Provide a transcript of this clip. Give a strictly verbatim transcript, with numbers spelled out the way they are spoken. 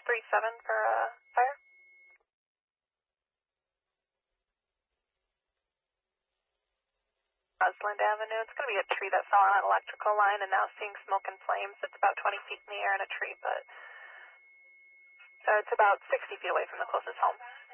three seven for a fire. Rosalind Avenue. It's going to be a tree that fell on an electrical line and now seeing smoke and flames. It's about twenty feet in the air in a tree, but so it's about sixty feet away from the closest home.